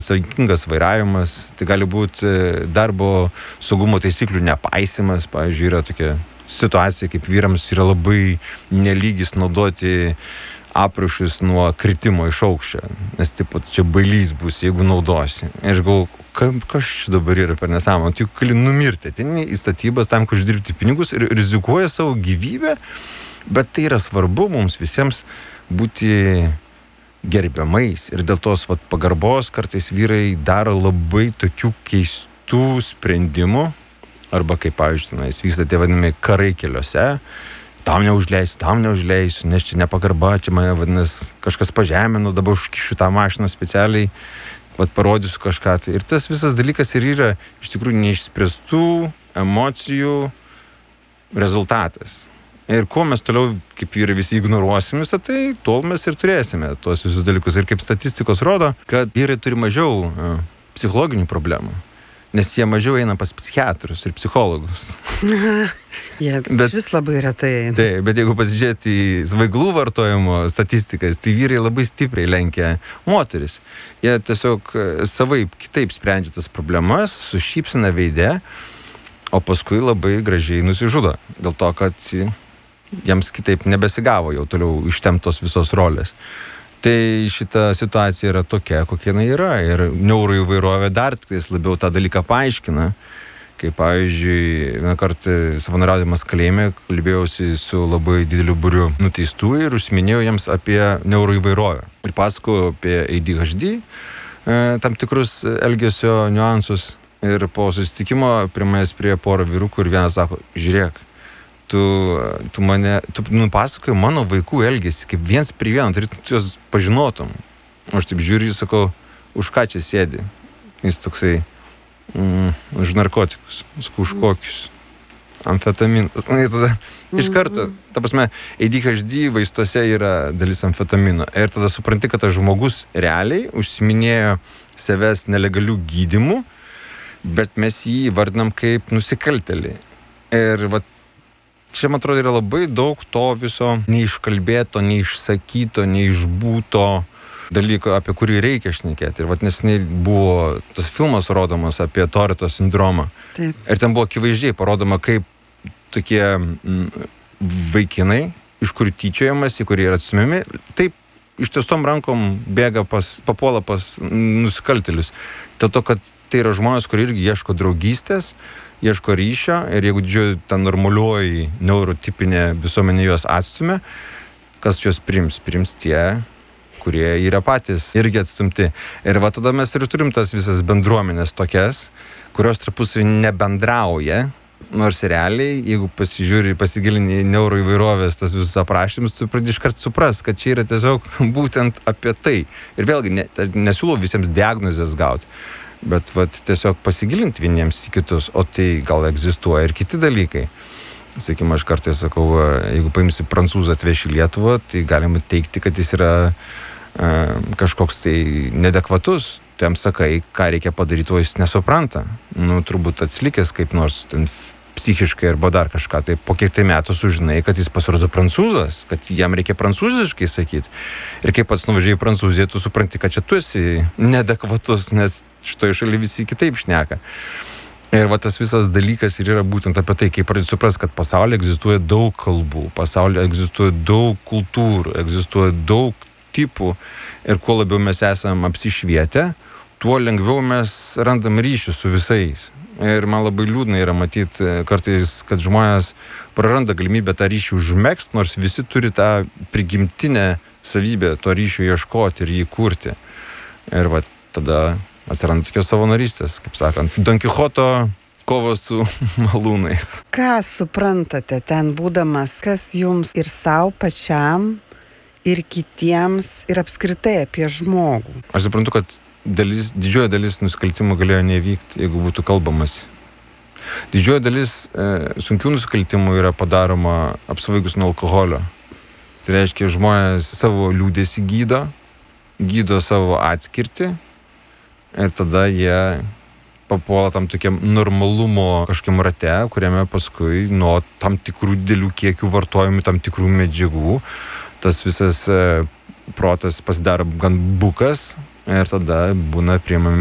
saikingas vairavimas, tai gali būti darbo saugumo taisyklių nepaisimas. Pavyzdžiui, yra tokia situacija, kaip vyrams yra labai nelygis naudoti aprašus nuo kritimo iš aukščio, nes čia bailys bus, jeigu naudosi. Aš galvoju, kas čia dabar yra per nesąmonę, tu gali numirti, ateini į statybas tam, kad uždirbti pinigus ir rizikuoja savo gyvybę, bet tai yra svarbu mums visiems būti gerbiamais ir dėl tos pagarbos kartais vyrai daro labai tokių keistų sprendimų, arba kaip pavyzdžiui, jis vyksta tie vadinami karai keliuose, tam neužleisiu, nes čia nepagarba, čia mane vadinasi kažkas pažemino, dabar užkišiu tą mašiną specialiai, parodysiu kažką. Ir tas visas dalykas ir yra iš tikrųjų neišspręstų emocijų rezultatas. Ir kuo mes toliau, kaip vyrai, visi ignoruosim visą tai, tol mes ir turėsime tuos visus dalykus. Ir kaip statistikos rodo, kad vyrai turi mažiau psichologinių problemų, nes jie mažiau eina pas psichiatrus ir psichologus. Bet vis labai retai eina. Taip, bet jeigu pasižiūrėti į svaigalų vartojimo statistikas, tai vyrai labai stipriai lenkia moteris. Jie tiesiog savaip kitaip sprendžia tas problemas, su šypsena veide, o paskui labai gražiai nusižudo. Dėl to, kad jiems kitaip nebesigavo jau toliau ištemptos visos rolės. Tai šita situacija yra tokia, kokia jinai yra. Ir neuroįvairovė dar tiktais labiau tą dalyką paaiškina. Kaip pavyzdžiui, vieną kartą savanoriaudamas kalėjime kalbėjausi su labai dideliu būriu nuteistų ir užsiminėjau jiems apie neuroįvairovę. Ir pasakojau apie ADHD, tam tikrus elgesio niuansus. Ir po susitikimo prie manęs prie porą vyrukų ir vienas sako, žiūrėk, tu nupasakoji mano vaikų elgesį kaip viens prie vieno, tai tu juos pažinotum. Aš taip žiūriu, sakau, už ką čia sėdi? Jis toksai, už narkotikus, už kokius? Amfetaminas. Na, tada iš karto, ta prasme, ADHD vaistuose yra dalis amfetamino. Ir tada supranti, kad tas žmogus realiai užsiminėjo savęs nelegalių gydymų, bet mes jį vardinam kaip nusikaltelį. Ir čia, man atrodo, yra labai daug to viso neiškalbėto, neišsakyto, neišbūto dalyko, apie kurį reikia šnekėti. Ir neseniai buvo tas filmas rodomas apie Toreto sindromą. Taip. Ir ten buvo akivaizdžiai parodoma, kaip tokie vaikinai, iš kurių tyčiojamasi, kurie yra atstumiami, taip ištiestom rankom papuola pas nusikaltėlius. Dėl to, kad tai yra žmonės, kurie irgi ieško draugystės, ieško ryšio ir jeigu didžioji ta normalioji neurotipinė visuomenė juos atstumia, kas juos priims tie, kurie yra patys irgi atstumti. Ir tada mes ir turim tas visas bendruomenės tokias, kurios tarpusavy nebendrauja, nors realiai, jeigu pasigilini į neuroįvairovės tas visus aprašymus, tu pradedi iškart supras, kad čia yra tiesiog būtent apie tai. Ir vėlgi, nesiūlau visiems diagnozės gauti, bet tiesiog pasigilinti vieniems į kitus, o tai gal egzistuoja ir kiti dalykai. Sakykime, aš kartais sakau, jeigu paimsi prancūzą atveši Lietuvą, tai galima teikti, kad jis yra kažkoks tai nedekvatus. Tu jam sakai, ką reikia padaryti, o jis nesupranta. Turbūt atsilikęs kaip nors ten psichiškai arba dar kažką. Tai po kiek tai metų sužinai, kad jis pasirodo prancūzas, kad jam reikia prancūziškai sakyti. Ir kai pats nuvažiai į Prancūziją, tu supranti, kad čia tu esi nedekvatus, nes šitoje šalyje visi kitaip šneka. Ir tas visas dalykas ir yra būtent apie tai, kai pradėti supras, kad pasaulyje egzistuoja daug kalbų, pasaulyje egzistuoja daug kultūrų, egzistuoja daug tipų ir kuo labiau mes esam apsišvietę, tuo lengviau mes randam ryšių su visais. Ir man labai liūdna yra matyti kartais, kad žmonės praranda galimybę tą ryšį užmegzti, nors visi turi tą prigimtinę savybę to ryšio ieškoti ir jį kurti. Ir tada atsiranda tokios savanorystės, kaip sakant, Don Kichoto kovos su malūnais. Ką suprantate ten būdamas, kas jums ir savo pačiam, ir kitiems, ir apskritai apie žmogų? Aš suprantu, kad didžioji dalis nusikaltimų galėjo nevykti, jeigu būtų kalbamas. Didžioji dalis sunkių nusikaltimų yra padaroma apsvaigus nuo alkoholio. Tai reiškia, žmonės savo liūdesį gydo savo atskirtį ir tada jie papuola tam tokiam normalumo kažkiam rate, kuriame paskui nuo tam tikrų didelių kiekių vartojami tam tikrų medžiagų tas visas protas pasidaro gan bukas ir tada būna priimami